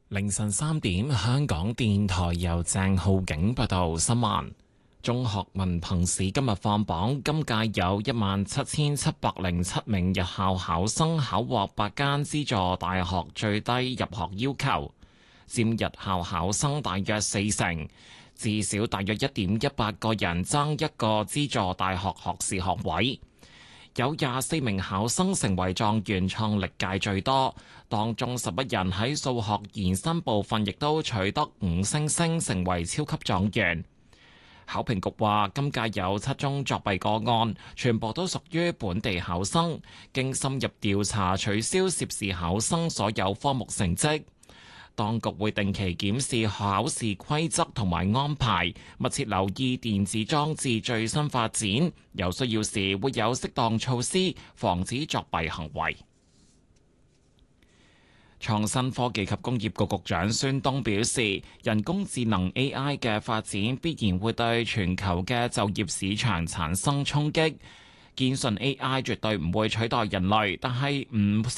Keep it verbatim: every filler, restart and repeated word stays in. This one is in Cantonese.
凌晨三點，香港電台由鄭浩景報道新聞。中學文憑試今日放榜，今屆有一萬七千七百零七名日校考生考獲八間資助大學最低入學要求，佔日校考生大約四成，至少大約一點一八個人爭一個資助大學學士學位。有廿四名考生成為狀元，創歷屆最多。當中十一人喺數學延伸部分亦都取得五星星，成為超級狀元。考評局話，今屆有七宗作弊個案，全部都屬於本地考生，經深入調查，取消涉事考生所有科目成績。當局會定期檢視考試規則同埋安排，密切留意電子裝置最新發展，有需要時會有適當措施防止作弊行為。創新科技及工業局局長孫東表示，人工智能 A I 嘅發展必然會對全球嘅就業市場產生衝擊，堅信 A I 絕對唔會取代人類，但係唔